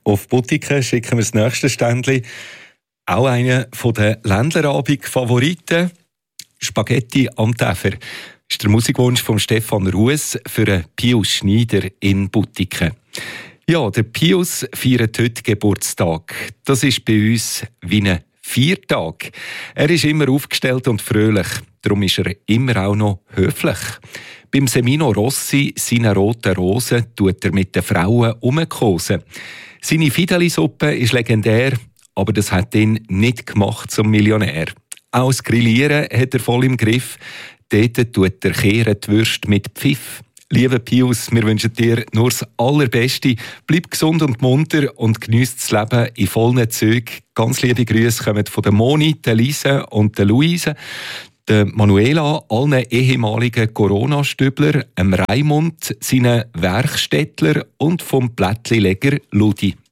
Auf Buttiken schicken wir das nächste Ständchen. Auch einer der Ländlerabend-Favoriten. Spaghetti am Tefer. Das ist der Musikwunsch von Stefan Ruess für Pius Schneider in Buttiken. Ja, der Pius feiert heute Geburtstag. Das ist bei uns wie ein Viertag. Er ist immer aufgestellt und fröhlich. Darum ist er immer auch noch höflich. Beim Semino Rossi, seine roten Rosen, tut er mit den Frauen umkosen. Seine Fideli-Suppe ist legendär, aber das hat ihn nicht gemacht zum Millionär. Auch das Grillieren hat er voll im Griff. Dort tut er kehren die Würste mit Pfiff. Lieber Pius, wir wünschen dir nur das Allerbeste. Bleib gesund und munter und geniesse das Leben in vollen Zügen. Ganz liebe Grüße kommen von der Moni, der Lise und der Luise, der Manuela, allen ehemaligen Corona-Stübler, dem Raimund, seinen Werkstättler und vom Plättlileger Ludi.